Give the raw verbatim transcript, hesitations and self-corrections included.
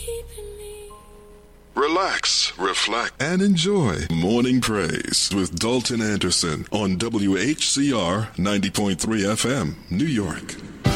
Relax, reflect, and enjoy Morning Praise with Dalton Anderson on W H C R ninety point three F M, New York.